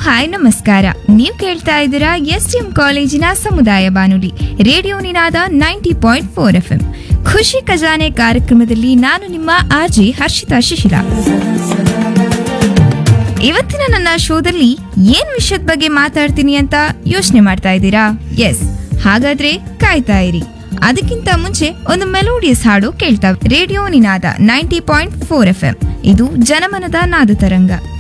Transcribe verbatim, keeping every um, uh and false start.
Hi ನಮಸ್ಕಾರ. ನೀವು ಕೇಳ್ತಾ ಇದ್ದೀರಾ ಎಸ್ ಡಿ ಎಂ ಕಾಲೇಜಿನ ಸಮುದಾಯ ಬಾನುಲಿ ರೇಡಿಯೋ ನಿನಾದ ninety point four F M. ಖುಷಿ ಖಜಾನೆ ಕಾರ್ಯಕ್ರಮದಲ್ಲಿ ನಾನು ನಿಮ್ಮ ಆರ್ಜಿ ಹರ್ಷಿತಾ ಶಿಶಿಲ. ಇವತ್ತಿನ ನನ್ನ ಶೋದಲ್ಲಿ ಏನ್ ವಿಷಯದ ಬಗ್ಗೆ ಮಾತಾಡ್ತೀನಿ ಅಂತ ಯೋಚನೆ ಮಾಡ್ತಾ ಇದ್ದೀರಾ? ಎಸ್, ಹಾಗಾದ್ರೆ ಕಾಯ್ತಾ ಇರಿ. ಅದಕ್ಕಿಂತ ಮುಂಚೆ ಒಂದು ಮೆಲೋಡಿಯಸ್ ಹಾಡು ಕೇಳ್ತಾ ರೇಡಿಯೋ ನಿನಾದ ninety point four F M. ಇದು ಜನಮನದ ನಾದ ತರಂಗ.